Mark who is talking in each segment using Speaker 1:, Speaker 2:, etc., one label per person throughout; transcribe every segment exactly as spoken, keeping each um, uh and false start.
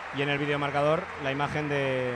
Speaker 1: Y en el videomarcador la imagen de,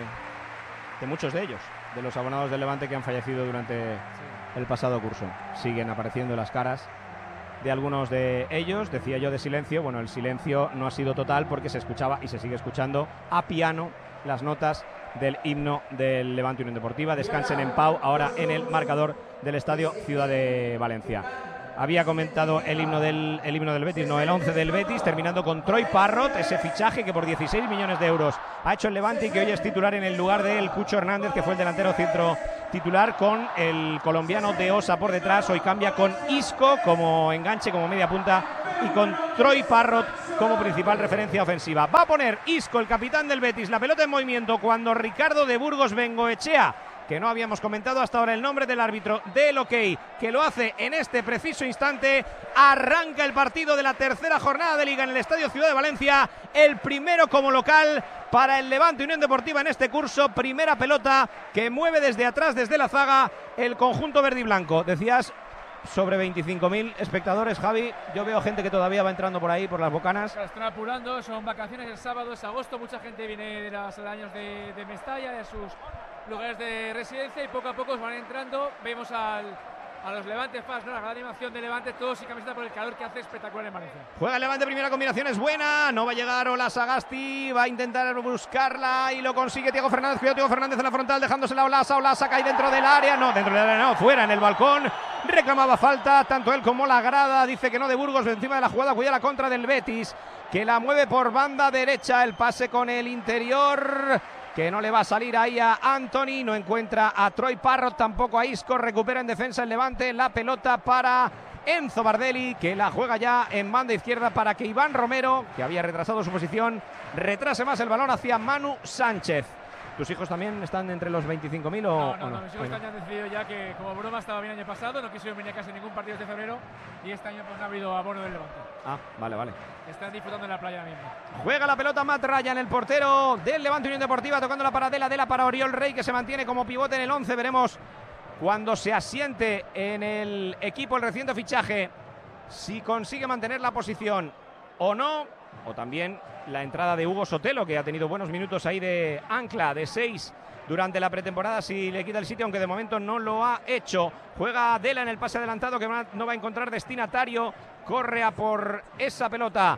Speaker 1: de muchos de ellos, de los abonados del Levante que han fallecido durante sí. el pasado curso. Siguen apareciendo las caras de algunos de ellos. Decía yo de silencio, bueno, el silencio no ha sido total porque se escuchaba y se sigue escuchando a piano las notas del himno del Levante Unión Deportiva. Descansen en pau, ahora en el marcador del Estadio Ciudad de Valencia. Había comentado el himno del el himno del Betis, no, el once del Betis, terminando con Troy Parrott, ese fichaje que por dieciséis millones de euros ha hecho el Levante y que hoy es titular en el lugar del Cucho Hernández, que fue el delantero centro titular, con el colombiano de Osa por detrás. Hoy cambia con Isco como enganche, como media punta, y con Troy Parrott como principal referencia ofensiva. Va a poner Isco, el capitán del Betis, la pelota en movimiento cuando Ricardo de Burgos Bengoechea, que no habíamos comentado hasta ahora el nombre del árbitro del OK, que lo hace en este preciso instante, arranca el partido de la tercera jornada de Liga en el Estadio Ciudad de Valencia, el primero como local para el Levante Unión Deportiva en este curso. Primera pelota que mueve desde atrás, desde la zaga, el conjunto verde y blanco. Decías sobre veinticinco mil espectadores, Javi. Yo veo gente que todavía va entrando por ahí, por las bocanas.
Speaker 2: Se están apurando, son vacaciones, el sábado es agosto, mucha gente viene de los años de, de Mestalla, de sus lugares de residencia, y poco a poco van entrando. Vemos al, a los Levante fans, ¿no? La gran animación de Levante, todos sin camiseta por el calor que hace espectacular en Valencia.
Speaker 1: Juega el Levante, primera combinación es buena, no va a llegar Ola Sagasti, va a intentar buscarla y lo consigue Thiago Fernández. Cuidado, Thiago Fernández en la frontal, dejándosela a Olasa. Olasa cae dentro del área, no, dentro del área no, fuera en el balcón. Reclamaba falta, tanto él como la grada. Dice que no de Burgos, encima de la jugada. Cuida la contra del Betis, que la mueve por banda derecha. El pase con el interior, que no le va a salir ahí a Anthony. No encuentra a Troy Parrott, tampoco a Isco. Recupera en defensa el Levante. La pelota para Enzo Bardelli, que la juega ya en banda izquierda para que Iván Romero, que había retrasado su posición, retrase más el balón hacia Manu Sánchez. ¿Tus hijos también están entre los veinticinco mil o
Speaker 2: no? No,
Speaker 1: o no?
Speaker 2: no, mis hijos bueno. han decidido ya que como broma estaba bien el año pasado, no quisieron venir a casi ningún partido de febrero, y este año pues no ha habido abono del Levante.
Speaker 1: Ah, vale, vale.
Speaker 2: Están disfrutando en la playa mismo.
Speaker 1: Juega la pelota Matt Ryan, el portero del Levante Unión Deportiva, tocando la paradela de la para Oriol Rey, que se mantiene como pivote en el once. Veremos cuando se asiente en el equipo el reciente fichaje si consigue mantener la posición o no, o también la entrada de Hugo Sotelo, que ha tenido buenos minutos ahí de ancla, de seis durante la pretemporada, si le quita el sitio, aunque de momento no lo ha hecho. Juega Dela en el pase adelantado, que no va a encontrar destinatario. Corre a por esa pelota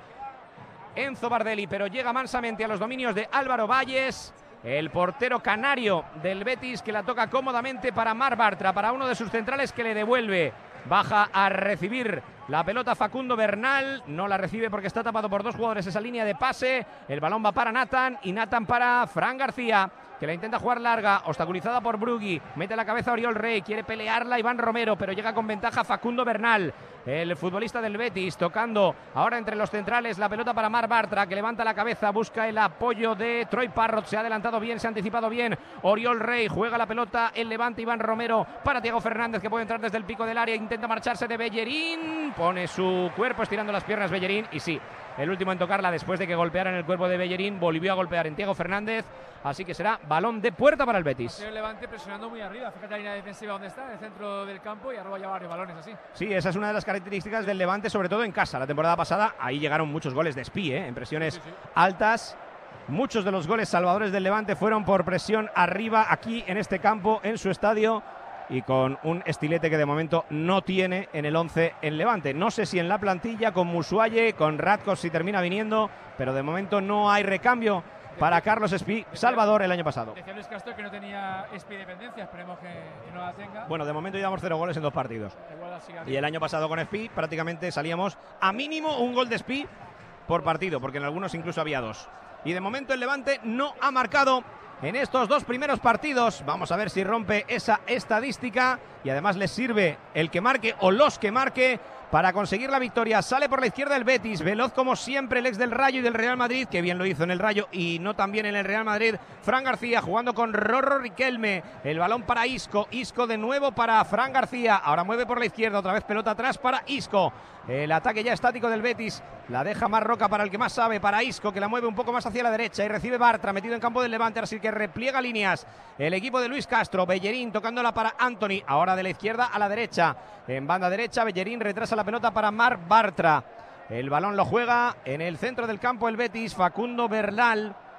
Speaker 1: Enzo Bardelli, pero llega mansamente a los dominios de Álvaro Valles, el portero canario del Betis, que la toca cómodamente para Marc Bartra, para uno de sus centrales, que le devuelve. Baja a recibir la pelota Facundo Bernal, no la recibe porque está tapado por dos jugadores esa línea de pase. El balón va para Nathan y Nathan para Fran García, que la intenta jugar larga, obstaculizada por Brugui. Mete la cabeza Oriol Rey, quiere pelearla Iván Romero, pero llega con ventaja Facundo Bernal, el futbolista del Betis, tocando ahora entre los centrales la pelota para Marc Bartra, que levanta la cabeza, busca el apoyo de Troy Parrott. Se ha adelantado bien, se ha anticipado bien Oriol Rey. Juega la pelota el Levante, Iván Romero para Thiago Fernández, que puede entrar desde el pico del área. Intenta marcharse de Bellerín, pone su cuerpo estirando las piernas Bellerín, y sí, el último en tocarla después de que golpeara en el cuerpo de Bellerín, volvió a golpear en Thiago Fernández, así que será balón de puerta para el Betis.
Speaker 2: El Levante presionando muy arriba, fíjate la línea defensiva donde está, en el centro del campo, y arroba ya varios balones así.
Speaker 1: Sí, esa es una de las características del Levante, sobre todo en casa. La temporada pasada ahí llegaron muchos goles de Espí, ¿eh? En presiones sí, sí, sí. altas. Muchos de los goles salvadores del Levante fueron por presión arriba, aquí en este campo, en su estadio, y con un estilete que de momento no tiene en el once en Levante. No sé si en la plantilla, con Musuaye, con Radkos si termina viniendo, pero de momento no hay recambio para Carlos Espí, Salvador, el año pasado.
Speaker 2: Decía Luis Castro que no tenía Espí dependencia, esperemos que, que no la tenga.
Speaker 1: Bueno, de momento llevamos cero goles en dos partidos. Y el año pasado con Espí prácticamente salíamos a mínimo un gol de Espí por partido, porque en algunos incluso había dos. Y de momento el Levante no ha marcado en estos dos primeros partidos. Vamos a ver si rompe esa estadística y además les sirve el que marque o los que marque para conseguir la victoria. Sale por la izquierda el Betis, veloz como siempre el ex del Rayo y del Real Madrid, que bien lo hizo en el Rayo y no tan bien en el Real Madrid. Fran García jugando con Rorro Riquelme, el balón para Isco, Isco de nuevo para Fran García, ahora mueve por la izquierda, otra vez pelota atrás para Isco. El ataque ya estático del Betis, la deja Marroca para el que más sabe, para Isco, que la mueve un poco más hacia la derecha y recibe Bartra, metido en campo del Levante, así que repliega líneas el equipo de Luis Castro. Bellerín tocándola para Anthony, ahora de la izquierda a la derecha, en banda derecha Bellerín retrasa la pelota para Marc Bartra. El balón lo juega en el centro del campo el Betis, Facundo Bernal,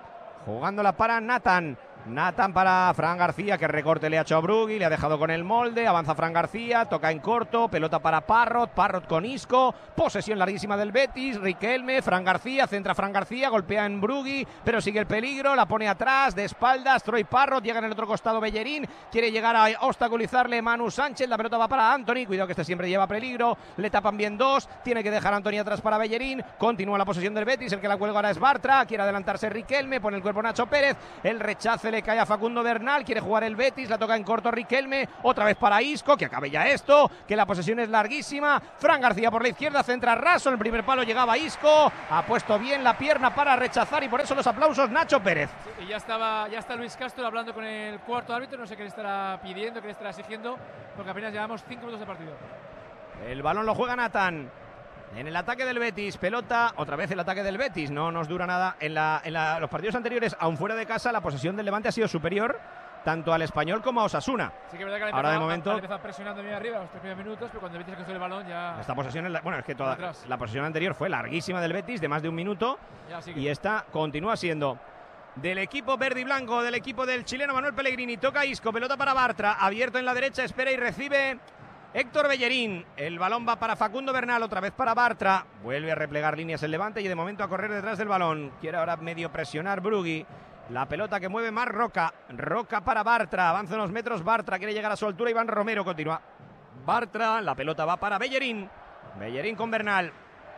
Speaker 1: jugándola para Nathan. Nathan para Fran García, que recorte le ha hecho a Brugui, le ha dejado con el molde, avanza Fran García, toca en corto, pelota para Parrot, Parrot con Isco, posesión larguísima del Betis, Riquelme, Fran García, centra Fran García, golpea en Brugui, pero sigue el peligro, la pone atrás, de espaldas, Troy Parrot, llega en el otro costado Bellerín, quiere llegar a obstaculizarle Manu Sánchez, la pelota va para Anthony, cuidado que este siempre lleva peligro, le tapan bien dos, tiene que dejar a Anthony atrás para Bellerín, continúa la posesión del Betis, el que la cuelga ahora es Bartra, quiere adelantarse Riquelme, pone el cuerpo Nacho Pérez, el rechace le cae a Facundo Bernal, quiere jugar el Betis, la toca en corto Riquelme, otra vez para Isco, que acabe ya esto, que la posesión es larguísima, Fran García por la izquierda, centra raso, en el primer palo llegaba Isco, ha puesto bien la pierna para rechazar y por eso los aplausos Nacho Pérez.
Speaker 2: Sí, y ya estaba, ya está Luis Castro hablando con el cuarto árbitro, no sé qué le estará pidiendo, qué le estará exigiendo, porque apenas llevamos cinco minutos de partido.
Speaker 1: El balón lo juega Nathan. En el ataque del Betis, pelota, otra vez el ataque del Betis, no nos dura nada. En, la, en la, los partidos anteriores, aún fuera de casa, la posesión del Levante ha sido superior tanto al Español como a Osasuna.
Speaker 2: Sí que es verdad que ha
Speaker 1: ahora de momento
Speaker 2: empezado presionando bien arriba los tres primeros minutos, pero cuando el Betis cogió el balón ya...
Speaker 1: Esta posesión, es la, bueno, es que toda la posesión anterior fue larguísima del Betis, de más de un minuto, y esta continúa siendo del equipo verde y blanco, del equipo del chileno Manuel Pellegrini. Toca Isco, pelota para Bartra, abierto en la derecha, espera y recibe Héctor Bellerín, el balón va para Facundo Bernal, otra vez para Bartra, vuelve a replegar líneas el Levante y de momento a correr detrás del balón, quiere ahora medio presionar Brugui, la pelota que mueve más Roca, Roca para Bartra, avanza unos metros Bartra, quiere llegar a su altura, Iván Romero continúa, Bartra, la pelota va para Bellerín, Bellerín con Bernal,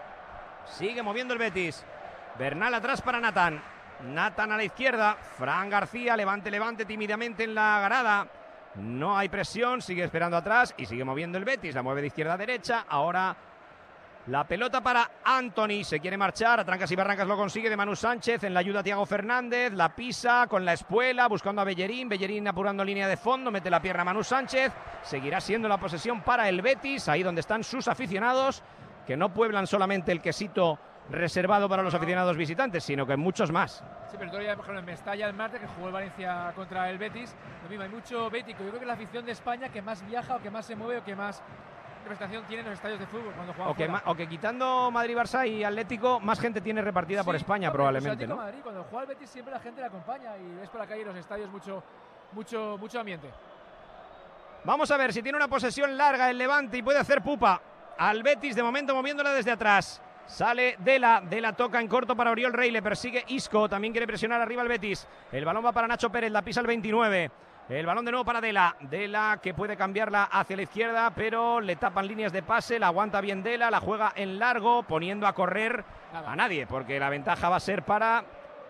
Speaker 1: sigue moviendo el Betis, Bernal atrás para Nathan, Nathan a la izquierda, Fran García, levante, levante tímidamente en la grada. No hay presión, sigue esperando atrás y sigue moviendo el Betis, la mueve de izquierda a derecha, ahora la pelota para Anthony, se quiere marchar, a trancas y barrancas lo consigue de Manu Sánchez, en la ayuda Thiago Fernández, la pisa con la espuela, buscando a Bellerín, Bellerín apurando línea de fondo, mete la pierna a Manu Sánchez, seguirá siendo la posesión para el Betis, ahí donde están sus aficionados, que no pueblan solamente el quesito reservado para los aficionados visitantes, sino que muchos más.
Speaker 2: Sí, pero todavía, por ejemplo, en Mestalla el martes, que jugó el Valencia contra el Betis, lo mismo, hay mucho bético. Yo creo que es la afición de España que más viaja o que más se mueve o que más representación tiene en los estadios de fútbol cuando juegan
Speaker 1: o que,
Speaker 2: fuera.
Speaker 1: o que quitando Madrid, Barça y Atlético, más gente tiene repartida sí, por España, no, probablemente, ¿no?
Speaker 2: Madrid, cuando juega el Betis siempre la gente le acompaña y ves por la calle en los estadios mucho, mucho, mucho ambiente.
Speaker 1: Vamos a ver si tiene una posesión larga el Levante y puede hacer pupa al Betis, de momento moviéndola desde atrás. Sale Dela, Dela toca en corto para Oriol Rey, le persigue Isco, también quiere presionar arriba el Betis. El balón va para Nacho Pérez, la pisa el veintinueve. El balón de nuevo para Dela, Dela que puede cambiarla hacia la izquierda, pero le tapan líneas de pase, la aguanta bien Dela, la juega en largo, poniendo a correr Nada. a nadie, porque la ventaja va a ser para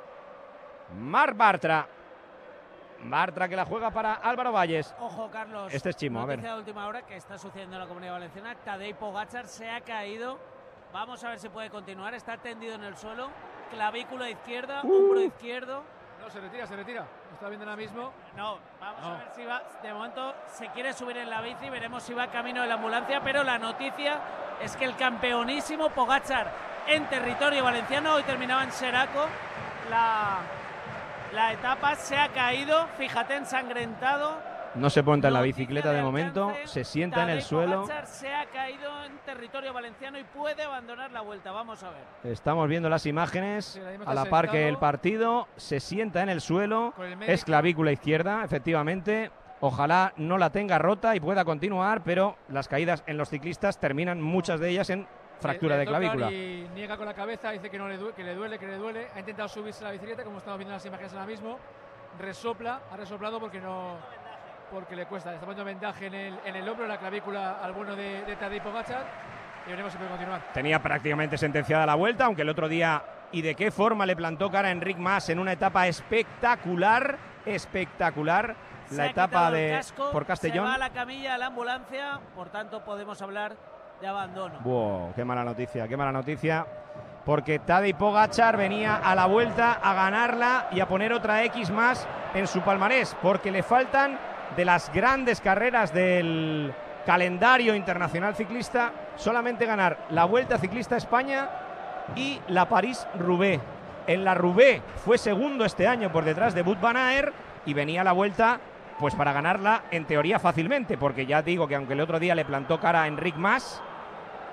Speaker 1: Marc Bartra. Bartra que la juega para Álvaro Valles.
Speaker 3: Ojo, Carlos.
Speaker 1: Este es Chimo, a ver.
Speaker 3: Noticia de última hora que está sucediendo en la Comunidad Valenciana. Tadej Pogačar se ha caído. Vamos a ver si puede continuar. Está tendido en el suelo. Clavícula izquierda, uh. hombro izquierdo.
Speaker 2: No, se retira, se retira. Lo está viendo ahora mismo.
Speaker 3: No, vamos no. a ver si va. De momento se quiere subir en la bici. Veremos si va camino de la ambulancia. Pero la noticia es que el campeonísimo Pogačar en territorio valenciano, hoy terminaba en Seraco. La, la etapa se ha caído. Fíjate, ensangrentado.
Speaker 1: No se monta en la bicicleta de momento, se sienta en el suelo.
Speaker 3: Se ha caído en territorio valenciano y puede abandonar la vuelta, vamos a ver.
Speaker 1: Estamos viendo las imágenes a la par que el partido, se sienta en el suelo, es clavícula izquierda, efectivamente. Ojalá no la tenga rota y pueda continuar, pero las caídas en los ciclistas terminan muchas de ellas en fractura de clavícula.
Speaker 2: Y niega con la cabeza, dice que, no le duele, que le duele, que le duele. Ha intentado subirse a la bicicleta, como estamos viendo en las imágenes ahora mismo. Resopla, ha resoplado porque no... porque le cuesta, le está poniendo vendaje en el, en el hombro, en la clavícula al bueno de, de Tadej Pogačar y veremos si puede continuar.
Speaker 1: Tenía prácticamente sentenciada la vuelta, aunque el otro día, y de qué forma le plantó cara a Enric Mas en una etapa espectacular, espectacular,
Speaker 3: se
Speaker 1: la etapa de
Speaker 3: casco,
Speaker 1: por Castellón.
Speaker 3: Se va a la camilla, a la ambulancia, por tanto podemos hablar de abandono.
Speaker 1: Wow, qué mala noticia, qué mala noticia, porque Tadej Pogačar venía a la vuelta a ganarla y a poner otra X más en su palmarés, porque le faltan de las grandes carreras del calendario internacional ciclista solamente ganar la Vuelta Ciclista a España y la París-Roubaix. En la Roubaix fue segundo este año por detrás de Wout van Aert y venía la Vuelta pues para ganarla en teoría fácilmente, porque ya digo que aunque el otro día le plantó cara a Enric Mas,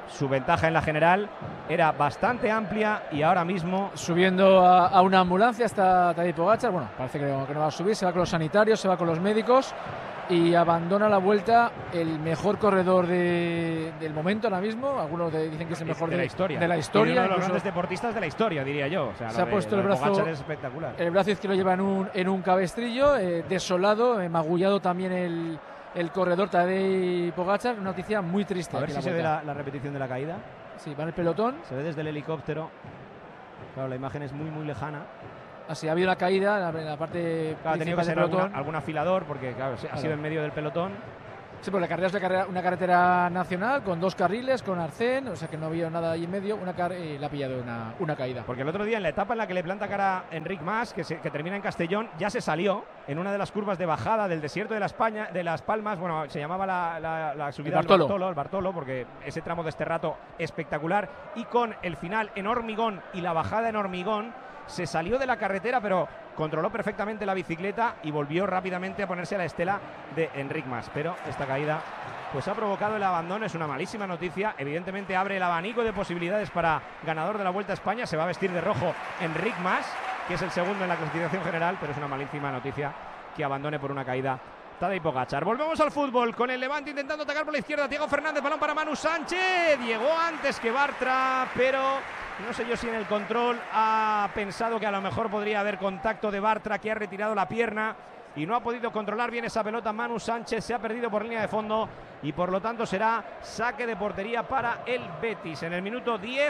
Speaker 1: su ventaja en la general era bastante amplia y ahora mismo...
Speaker 2: Subiendo a, a una ambulancia hasta Tadej Pogačar, bueno, parece que no, que no va a subir, se va con los sanitarios, se va con los médicos y abandona la vuelta el mejor corredor de, del momento ahora mismo. Algunos de, dicen que es el mejor
Speaker 1: de,
Speaker 2: de
Speaker 1: la historia.
Speaker 2: De la historia.
Speaker 1: Y uno de los
Speaker 2: incluso,
Speaker 1: grandes deportistas de la historia, diría yo. O sea,
Speaker 2: se ha
Speaker 1: de,
Speaker 2: puesto el
Speaker 1: de
Speaker 2: brazo,
Speaker 1: Pogačar es espectacular.
Speaker 2: El brazo izquierdo lleva en un, en un cabestrillo, eh, desolado, eh, magullado también el, el corredor Tadej Pogačar. Una noticia muy triste.
Speaker 1: A ver si
Speaker 2: la
Speaker 1: se ve
Speaker 2: vuelta.
Speaker 1: la, la repetición de la caída.
Speaker 2: Sí, va en el pelotón.
Speaker 1: Se ve desde el helicóptero. Claro, la imagen es muy, muy lejana.
Speaker 2: Así ha habido una caída en la, en la parte.
Speaker 1: Claro, ha tenido que ser
Speaker 2: pelotón.
Speaker 1: alguna, algún afilador porque claro, ha
Speaker 2: claro.
Speaker 1: sido en medio del pelotón.
Speaker 2: Sí, pues la carretera es una carretera, una carretera nacional con dos carriles, con arcén, o sea que no había nada ahí en medio. Una car eh, le ha pillado una, una caída.
Speaker 1: Porque el otro día, en la etapa en la que le planta cara a Enric Mas, que, se, que termina en Castellón, ya se salió en una de las curvas de bajada del desierto de, la España, de Las Palmas. Bueno, se llamaba la, la, la subida
Speaker 2: el Bartolo.
Speaker 1: al Bartolo, el Bartolo, porque ese tramo de este rato espectacular. Y con el final en hormigón y la bajada en hormigón, se salió de la carretera, pero controló perfectamente la bicicleta y volvió rápidamente a ponerse a la estela de Enric Mas. Pero esta caída pues ha provocado el abandono, es una malísima noticia. Evidentemente abre el abanico de posibilidades para ganador de la Vuelta a España. Se va a vestir de rojo Enric Mas, que es el segundo en la clasificación general, pero es una malísima noticia que abandone por una caída Tadej Pogačar. Volvemos al fútbol con el Levante intentando atacar por la izquierda. Diego Fernández, balón para Manu Sánchez. Llegó antes que Bartra, pero no sé yo si en el control ha pensado que a lo mejor podría haber contacto de Bartra, que ha retirado la pierna y no ha podido controlar bien esa pelota. Manu Sánchez se ha perdido por línea de fondo y por lo tanto será saque de portería para el Betis en el minuto diez,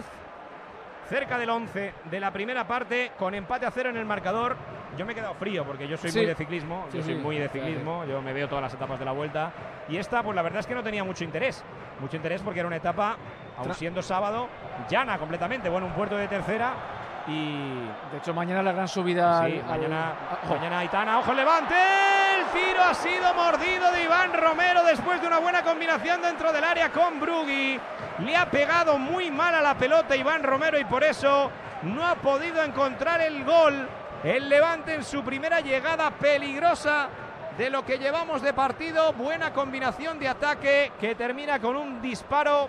Speaker 1: cerca del once de la primera parte, con empate a cero en el marcador. Yo me he quedado frío porque yo soy
Speaker 2: sí.
Speaker 1: muy de ciclismo,
Speaker 2: sí,
Speaker 1: yo soy
Speaker 2: sí,
Speaker 1: muy de ciclismo, yo me veo todas las etapas de la Vuelta y esta pues la verdad es que no tenía mucho interés, mucho interés porque era una etapa, aun siendo sábado, llana completamente, bueno, un puerto de tercera y...
Speaker 2: De hecho mañana la gran subida
Speaker 1: sí,
Speaker 2: al,
Speaker 1: mañana,
Speaker 2: al...
Speaker 1: mañana Aitana, ojo el Levante, el tiro ha sido mordido de Iván Romero después de una buena combinación dentro del área con Brugui, le ha pegado muy mal a la pelota Iván Romero y por eso no ha podido encontrar el gol. El Levante en su primera llegada peligrosa de lo que llevamos de partido. Buena combinación de ataque que termina con un disparo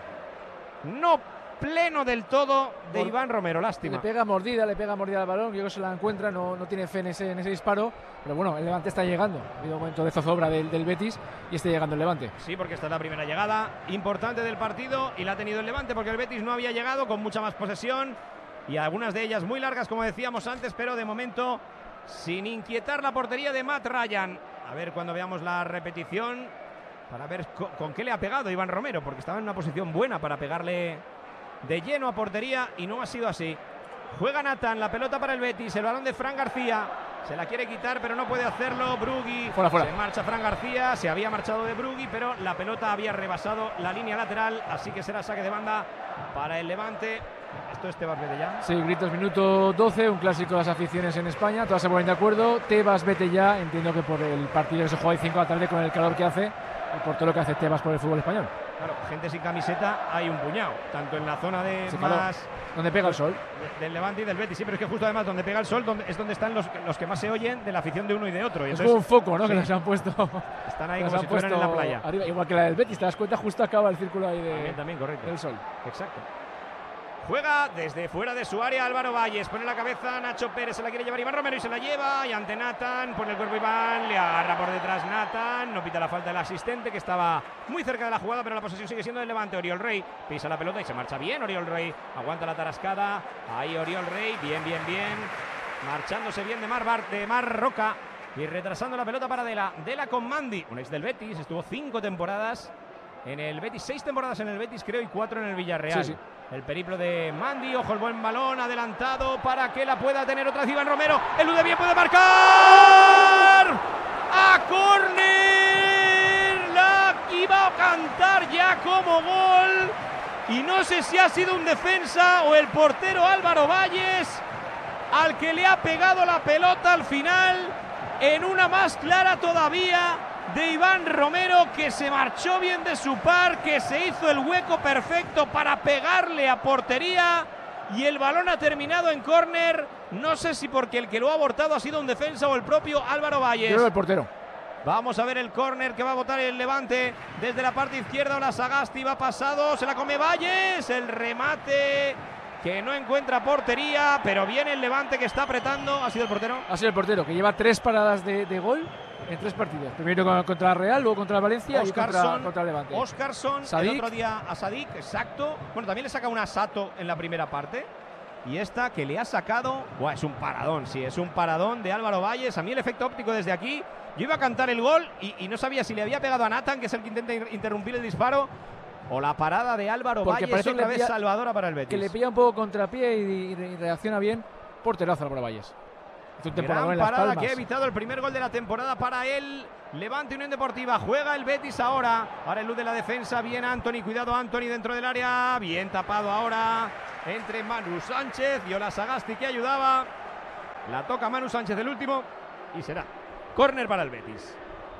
Speaker 1: no pleno del todo de Por, Iván Romero. Lástima.
Speaker 2: Le pega mordida, le pega mordida al balón. Yo creo que se la encuentra, no, no tiene fe en ese, en ese disparo. Pero bueno, el Levante está llegando. Ha habido un momento de zozobra del, del Betis y está llegando el Levante.
Speaker 1: Sí, porque esta es la primera llegada importante del partido y la ha tenido el Levante porque el Betis no había llegado con mucha más posesión. Y algunas de ellas muy largas, como decíamos antes, pero de momento sin inquietar la portería de Matt Ryan. A ver cuando veamos la repetición para ver con, con qué le ha pegado Iván Romero, porque estaba en una posición buena para pegarle de lleno a portería y no ha sido así. Juega Nathan, la pelota para el Betis, el balón de Fran García. Se la quiere quitar, pero no puede hacerlo. Brugui,
Speaker 2: fuera, fuera.
Speaker 1: Se marcha Fran García, se había marchado de Brugui, pero la pelota había rebasado la línea lateral, así que será saque de banda para el Levante. Esto es Tebas vete ya.
Speaker 2: Sí, gritos minuto doce, un clásico de las aficiones en España, todas se ponen de acuerdo. Tebas vete ya, entiendo que por el partido que se juega a cinco de la tarde con el calor que hace y por todo lo que hace Tebas por el fútbol español.
Speaker 1: Claro, gente sin camiseta hay un puñado, tanto en la zona de
Speaker 2: sí,
Speaker 1: más...
Speaker 2: Claro. Donde pega el sol.
Speaker 1: Del Levante y del Betis, sí, pero es que justo además donde pega el sol donde, es donde están los, los que más se oyen de la afición de uno y de otro. Y
Speaker 2: es
Speaker 1: entonces,
Speaker 2: como un foco, ¿no?
Speaker 1: Sí.
Speaker 2: Que les han puesto.
Speaker 1: Están ahí como si estuvieran en la playa.
Speaker 2: Arriba, igual que la del Betis, te das cuenta, justo acaba el círculo ahí de,
Speaker 1: también, también, correcto.
Speaker 2: del sol.
Speaker 1: Exacto. Juega desde fuera de su área Álvaro Valles, pone la cabeza Nacho Pérez, se la quiere llevar Iván Romero y se la lleva, y ante Nathan, pone el cuerpo Iván, le agarra por detrás Nathan, no pita la falta del asistente que estaba muy cerca de la jugada, pero la posesión sigue siendo del Levante. Oriol Rey pisa la pelota y se marcha bien, Oriol Rey aguanta la tarascada, ahí Oriol Rey, bien, bien, bien, marchándose bien de Mar, Bar, de Mar Roca y retrasando la pelota para Dela, Dela con Mandi, un ex del Betis, estuvo cinco temporadas en el Betis, seis temporadas en el Betis creo y cuatro en el Villarreal. Sí, sí. El periplo de Mandi, ojo el buen balón, adelantado para que la pueda tener otra vez Iván Romero. El U D bien puede marcar. ¡A córner! La iba a cantar ya como gol. Y no sé si ha sido un defensa o el portero Álvaro Valles al que le ha pegado la pelota al final. En una más clara todavía de Iván Romero, que se marchó bien de su par, que se hizo el hueco perfecto para pegarle a portería y el balón ha terminado en córner. No sé si porque el que lo ha abortado ha sido un defensa o el propio Álvaro Valles.
Speaker 2: Yo creo el portero.
Speaker 1: Vamos a ver el córner que va a botar el Levante desde la parte izquierda. Ola Sagasti va pasado, se la come Valles, el remate que no encuentra portería, pero viene el Levante que está apretando. ¿Ha sido el portero?
Speaker 2: Ha sido el portero, que lleva tres paradas de, de gol en tres partidos. Primero contra la Real, luego contra la Valencia y contra, contra el Levante.
Speaker 1: Óscarson, el otro día a Sadik, exacto. Bueno, también le saca una Sato en la primera parte. Y esta que le ha sacado, buah, es un paradón, sí, es un paradón de Álvaro Valles. A mí el efecto óptico desde aquí, yo iba a cantar el gol y, y no sabía si le había pegado a Nathan, que es el que intenta interrumpir el disparo, o la parada de Álvaro
Speaker 2: Porque
Speaker 1: Valles, otra vez
Speaker 2: pilla,
Speaker 1: salvadora para el Betis.
Speaker 2: Que le pilla un poco contrapié y, y, y reacciona bien. Porterazo Álvaro Valles.
Speaker 1: Un Gran parada que ha evitado el primer gol de la temporada para el Levante Unión Deportiva. Juega el Betis ahora. Ahora el luz de la defensa. Bien Antony. Cuidado Antony dentro del área. Bien tapado ahora entre Manu Sánchez y Ola Sagasti que ayudaba. La toca Manu Sánchez el último. Y será córner para el Betis.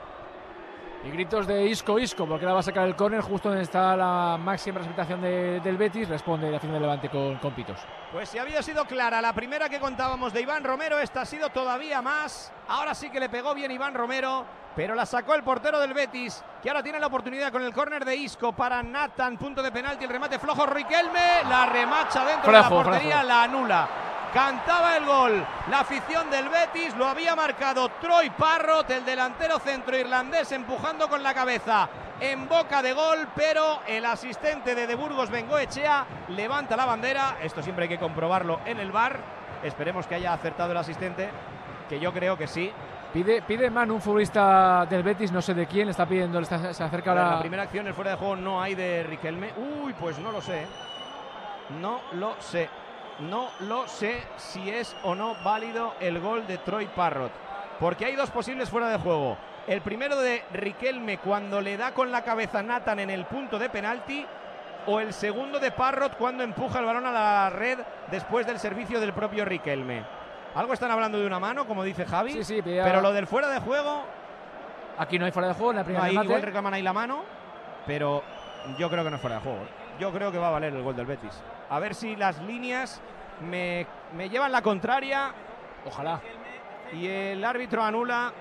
Speaker 2: Y gritos de Isco, Isco, porque ahora va a sacar el córner justo donde está la máxima precipitación de, del Betis. Responde la afición del Levante con, con pitos.
Speaker 1: Pues si había sido clara la primera que contábamos de Iván Romero, esta ha sido todavía más. Ahora sí que le pegó bien Iván Romero, pero la sacó el portero del Betis, que ahora tiene la oportunidad con el córner de Isco para Nathan, punto de penalti, el remate flojo, Riquelme, la remacha dentro
Speaker 2: frajo,
Speaker 1: de la portería,
Speaker 2: frajo.
Speaker 1: La anula. Cantaba el gol la afición del Betis, lo había marcado Troy Parrott, el delantero centro irlandés, empujando con la cabeza en boca de gol, pero el asistente de De Burgos, Bengoechea, levanta la bandera. Esto siempre hay que comprobarlo en el V A R. Esperemos que haya acertado el asistente, que yo creo que sí.
Speaker 2: Pide, pide mano un futbolista del Betis, no sé de quién, le está pidiendo, le está, se acerca ahora.
Speaker 1: La primera acción, el fuera de juego no hay de Riquelme. Uy, pues no lo sé. No lo sé. No lo sé si es o no válido el gol de Troy Parrott, porque hay dos posibles fuera de juego. El primero de Riquelme cuando le da con la cabeza Nathan en el punto de penalti, o el segundo de Parrott cuando empuja el balón a la red después del servicio del propio Riquelme. Algo están hablando de una mano, como dice Javi,
Speaker 2: sí, sí, pero,
Speaker 1: pero lo del fuera de juego...
Speaker 2: Aquí no hay fuera de juego en la primera
Speaker 1: no, ahí
Speaker 2: remate.
Speaker 1: igual reclaman ahí la mano, pero yo creo que no es fuera de juego. Yo creo que va a valer el gol del Betis. A ver si las líneas me, me llevan la contraria.
Speaker 2: Ojalá.
Speaker 1: Y el árbitro anula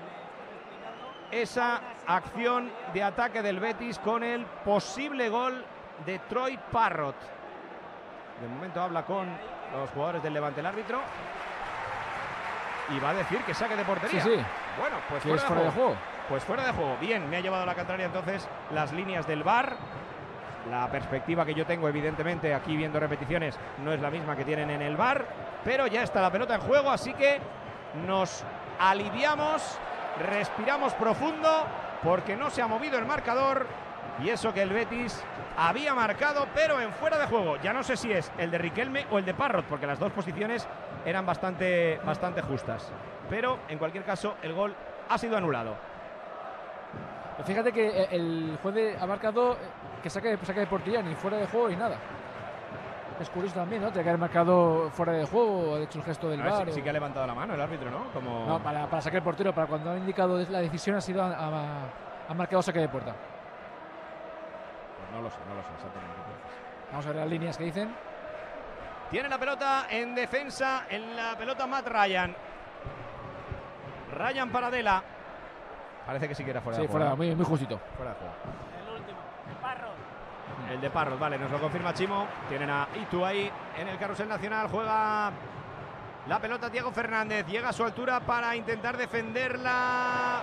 Speaker 1: esa acción de ataque del Betis con el posible gol de Troy Parrott. De momento habla con los jugadores del Levante el árbitro y va a decir que saque de portería.
Speaker 2: Sí, sí.
Speaker 1: Bueno, pues
Speaker 2: fuera,
Speaker 1: fuera, de,
Speaker 2: fuera
Speaker 1: juego.
Speaker 2: de juego.
Speaker 1: Pues fuera de juego. Bien, me ha llevado la contraria entonces las líneas del V A R. La perspectiva que yo tengo, evidentemente, aquí viendo repeticiones, no es la misma que tienen en el V A R, pero ya está la pelota en juego, así que nos aliviamos, respiramos profundo, porque no se ha movido el marcador, y eso que el Betis había marcado, pero en fuera de juego. Ya no sé si es el de Riquelme o el de Parrott, porque las dos posiciones eran bastante, bastante justas. Pero, en cualquier caso, el gol ha sido anulado.
Speaker 2: Fíjate que el juez ha marcado que saque, saque de portería, ni fuera de juego ni nada. Es curioso también, ¿no? Tiene que haber marcado fuera de juego, ha hecho el gesto del V A R.
Speaker 1: Sí, sí que ha levantado la mano el árbitro, ¿no? Como...
Speaker 2: No, para, para sacar el portero, para cuando ha indicado la decisión ha sido a, a, ha marcado saque de puerta.
Speaker 1: Pues no lo sé, no lo sé exactamente.
Speaker 2: Vamos a ver las líneas que dicen.
Speaker 1: Tiene la pelota en defensa, en la pelota Matt Ryan. Ryan para Dela. Parece que sí que era fuera
Speaker 2: sí,
Speaker 1: de juego.
Speaker 2: Sí, fuera, muy, muy justito.
Speaker 1: Fuera de juego.
Speaker 3: El último, el Parrott.
Speaker 1: El de Parrott, vale, nos lo confirma Chimo. Tienen a Itu ahí en el carrusel nacional. Juega la pelota Diego Fernández. Llega a su altura para intentar defenderla.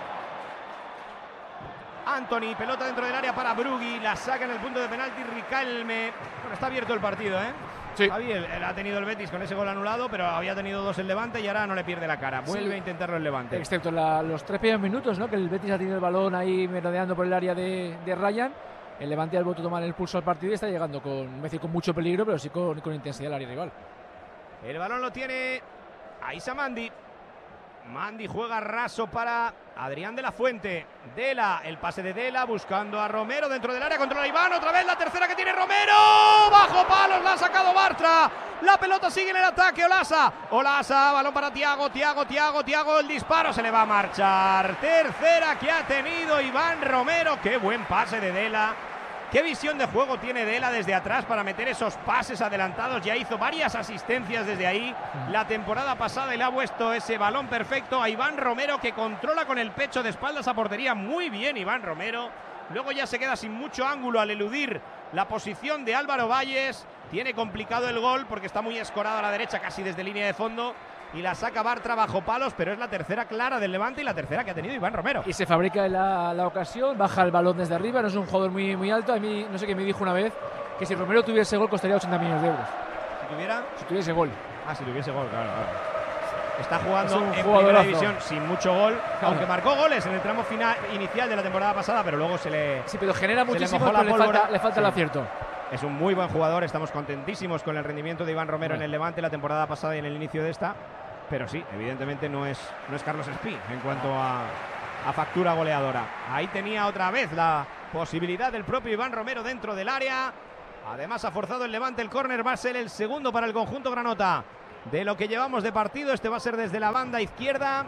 Speaker 1: Antony, pelota dentro del área para Brugui. La saca en el punto de penalti Riquelme. Bueno, está abierto el partido, ¿eh?
Speaker 2: Sí.
Speaker 1: Javi, él, él ha tenido el Betis con ese gol anulado, pero había tenido dos el Levante y ahora no le pierde la cara. Vuelve
Speaker 2: sí.
Speaker 1: a intentarlo el Levante.
Speaker 2: Excepto la, los tres primeros minutos, ¿no? Que el Betis ha tenido el balón ahí merodeando por el área de, de Ryan. El Levante ha vuelto a tomar el pulso al partido y está llegando con, me decir, con mucho peligro, pero sí con, con intensidad al área rival.
Speaker 1: El balón lo tiene Aisa Mandi. Mandi juega raso para Adrián de la Fuente. Dela, el pase de Dela buscando a Romero dentro del área, controla Iván, otra vez la tercera que tiene Romero, bajo palos, la ha sacado Bartra, la pelota sigue en el ataque, Olasa, Olasa, balón para Thiago, Thiago, Thiago, Thiago, el disparo se le va a marchar, tercera que ha tenido Iván Romero, qué buen pase de Dela, Qué visión de juego tiene Dela desde atrás para meter esos pases adelantados. Ya hizo varias asistencias desde ahí la temporada pasada y le ha puesto ese balón perfecto a Iván Romero, que controla con el pecho de espaldas a portería. Muy bien Iván Romero. Luego ya se queda sin mucho ángulo al eludir la posición de Álvaro Valles. Tiene complicado el gol porque está muy escorado a la derecha, casi desde línea de fondo. Y la saca Bartra bajo palos, pero es la tercera clara del Levante y la tercera que ha tenido Iván Romero.
Speaker 2: Y se fabrica la, la ocasión, baja el balón desde arriba, no es un jugador muy, muy alto. A mí, no sé qué me dijo una vez, que si Romero tuviese gol costaría ochenta millones de euros.
Speaker 1: ¿Si tuviera?
Speaker 2: Si tuviese gol.
Speaker 1: Ah, si tuviese gol, claro, claro. Está jugando en
Speaker 2: jugadorazo.
Speaker 1: primera división sin mucho gol,
Speaker 2: claro.
Speaker 1: Aunque marcó goles en el tramo final inicial de la temporada pasada, pero luego se le...
Speaker 2: Sí, pero genera muchísimo,
Speaker 1: le,
Speaker 2: pero le falta, le falta
Speaker 1: sí.
Speaker 2: el acierto.
Speaker 1: Es un muy buen jugador, estamos contentísimos con el rendimiento de Iván Romero
Speaker 2: bueno.
Speaker 1: en el Levante la temporada pasada y en el inicio de esta. Pero sí, evidentemente no es, no es Carlos Espí en cuanto a, a factura goleadora. Ahí tenía otra vez la posibilidad del propio Iván Romero dentro del área. Además ha forzado el Levante el córner, va a ser el segundo para el conjunto granota de lo que llevamos de partido. Este va a ser desde la banda izquierda.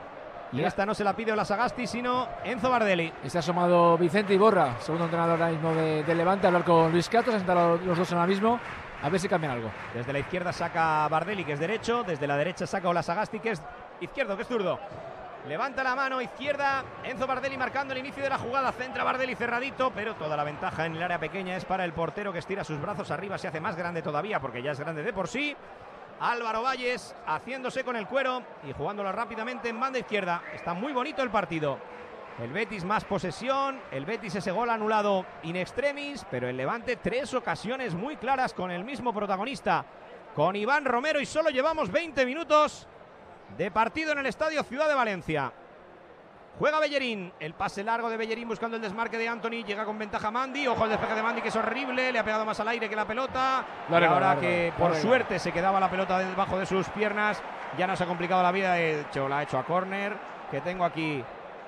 Speaker 1: Y
Speaker 2: Mira.
Speaker 1: esta no se la pide Olasagasti, sino Enzo Bardelli.
Speaker 2: Y se ha asomado Vicente Iborra, segundo entrenador ahora mismo de, de Levante, a hablar con Luis Cato. Se han sentado los dos ahora mismo. A ver si cambian algo.
Speaker 1: Desde la izquierda saca Bardelli, que es derecho. Desde la derecha saca Olasagasti, que es izquierdo, que es zurdo. Levanta la mano izquierda. Enzo Bardelli marcando el inicio de la jugada. Centra Bardelli cerradito, pero toda la ventaja en el área pequeña es para el portero, que estira sus brazos arriba. Se hace más grande todavía porque ya es grande de por sí. Álvaro Valles haciéndose con el cuero y jugándolo rápidamente en banda izquierda. Está muy bonito el partido. El Betis más posesión, el Betis ese gol anulado in extremis, pero el Levante tres ocasiones muy claras con el mismo protagonista, con Iván Romero, y solo llevamos veinte minutos de partido en el Estadio Ciudad de Valencia. Juega Bellerín, el pase largo de Bellerín buscando el desmarque de Antony, llega con ventaja Mandy, ojo al despeje de Mandy que es horrible, le ha pegado más al aire que la pelota, y ahora que por suerte se quedaba la pelota debajo de sus piernas, ya nos ha complicado la vida. De hecho la ha hecho a córner, que tengo aquí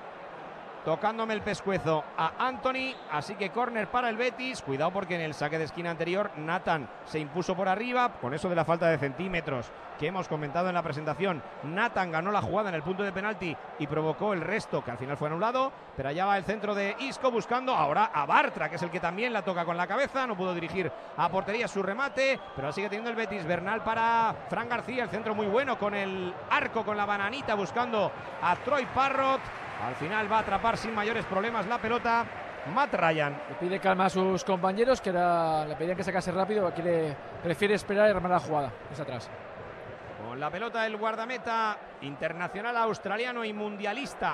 Speaker 1: tocándome el pescuezo a Antony, así que córner para el Betis. Cuidado porque en el saque de esquina anterior Nathan se impuso por arriba, con eso de la falta de centímetros que hemos comentado en la presentación. Nathan ganó la jugada en el punto de penalti y provocó el resto, que al final fue anulado, pero allá va el centro de Isco buscando ahora a Bartra, que es el que también la toca con la cabeza. No pudo dirigir a portería su remate, pero sigue teniendo el Betis. Bernal para Fran García, el centro muy bueno con el arco, con la bananita buscando a Troy Parrott. Al final va a atrapar sin mayores problemas la pelota Matt Ryan.
Speaker 2: Le pide calma a sus compañeros, que ahora le pedían que sacase rápido. Aquí le prefiere esperar y remar la jugada. Es atrás.
Speaker 1: Con la pelota el guardameta internacional australiano y mundialista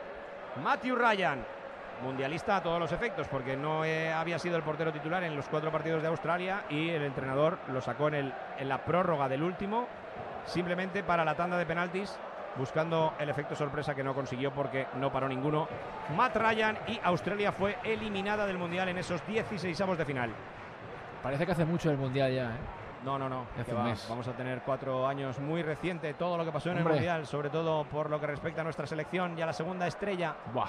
Speaker 1: Matthew Ryan. Mundialista a todos los efectos, porque no eh, había sido el portero titular en los cuatro partidos de Australia y el entrenador lo sacó en, el, en la prórroga del último, simplemente para la tanda de penaltis, buscando el efecto sorpresa que no consiguió porque no paró ninguno Matt Ryan, y Australia fue eliminada del Mundial en esos dieciseisavos de final.
Speaker 2: Parece que hace mucho el Mundial ya, ¿eh?
Speaker 1: No, no, no.
Speaker 2: Hace
Speaker 1: Va,
Speaker 2: un mes.
Speaker 1: vamos a tener cuatro años muy reciente todo lo que pasó en
Speaker 2: Hombre.
Speaker 1: el Mundial, sobre todo por lo que respecta a nuestra selección y a la segunda estrella.
Speaker 2: Buah.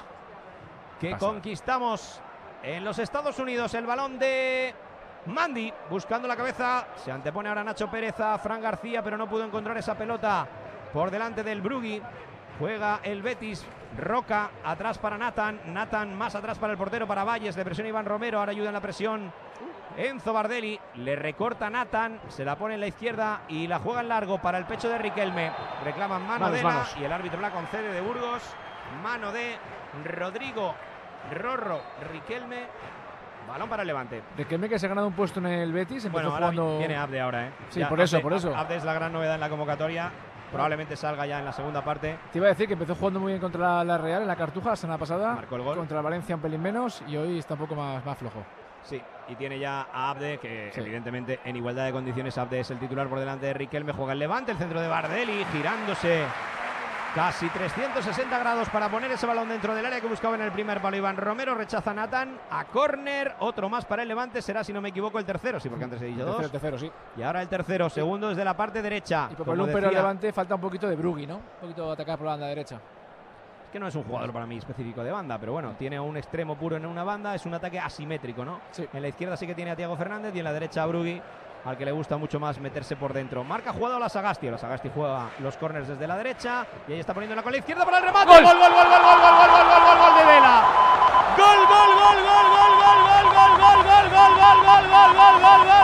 Speaker 1: Que
Speaker 2: Pasa.
Speaker 1: Conquistamos en los Estados Unidos. El balón de Mandy buscando la cabeza. Se antepone ahora Nacho Pérez a Fran García, pero no pudo encontrar esa pelota por delante del Brugui. Juega el Betis. Roca atrás para Nathan. Nathan más atrás para el portero, para Valles. De presión Iván Romero. Ahora ayuda en la presión Enzo Bardelli. Le recorta Nathan. Se la pone en la izquierda y la juega en largo para el pecho de Riquelme. Reclaman mano
Speaker 2: Manos,
Speaker 1: de la
Speaker 2: manos.
Speaker 1: y el árbitro la concede, de Burgos. Mano de Rodrigo Rorro Riquelme. Balón para el Levante.
Speaker 2: Riquelme, que se ha ganado un puesto en el Betis. Empezó
Speaker 1: Bueno, ahora
Speaker 2: jugando...
Speaker 1: viene Abde ahora, ¿eh?
Speaker 2: Sí,
Speaker 1: Ya,
Speaker 2: por eso,
Speaker 1: Abde,
Speaker 2: por eso.
Speaker 1: Abde es la gran novedad en la convocatoria. Probablemente salga ya en la segunda parte.
Speaker 2: Te iba a decir que empezó jugando muy bien contra la Real en la Cartuja la semana pasada.
Speaker 1: Marcó el gol.
Speaker 2: Contra el Valencia un pelín menos y hoy está un poco más, más flojo.
Speaker 1: Sí, y tiene ya a Abde, que
Speaker 2: Sí.
Speaker 1: evidentemente en igualdad de condiciones Abde es el titular por delante de Riquelme. Juega el Levante, el centro de Bardelli, girándose casi trescientos sesenta grados para poner ese balón dentro del área que buscaba en el primer palo Iván Romero. Rechaza Nathan a córner, otro más para el Levante. Será, si no me equivoco, el tercero, sí, porque antes he dicho
Speaker 2: Tercero,
Speaker 1: dos.
Speaker 2: tercero, sí.
Speaker 1: Y ahora el tercero, segundo desde la parte derecha.
Speaker 2: Y por
Speaker 1: Como
Speaker 2: un pero
Speaker 1: decía,
Speaker 2: Levante falta un poquito de Brugui, ¿no? Un poquito de atacar por la banda derecha.
Speaker 1: es que no es un jugador para mí específico de banda, pero bueno, tiene un extremo puro en una banda, es un ataque asimétrico, ¿no?
Speaker 2: Sí.
Speaker 1: En la izquierda sí que tiene a Thiago Fernández y en la derecha a Brugui, al que le gusta mucho más meterse por dentro. Marca jugada Olasagasti. Olasagasti juega los corners desde la derecha y ahí está poniéndola con la izquierda para el remate. ¡Gol! ¡Gol, gol, gol, gol, gol, gol, gol, gol, gol, gol de Vela! ¡Gol, gol, gol, gol, gol, gol, gol, gol, gol,
Speaker 3: gol, gol, gol, gol, gol,